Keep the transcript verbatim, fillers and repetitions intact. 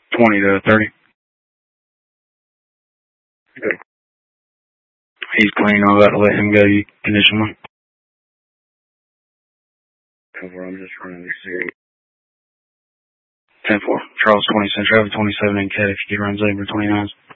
twenty to thirty. Good. He's clean. I'm about to let him go. You condition one. Cover, I'm just running the series. ten four. Charles twenty, Central twenty-seven in Cat if you get runs over twenty-nines.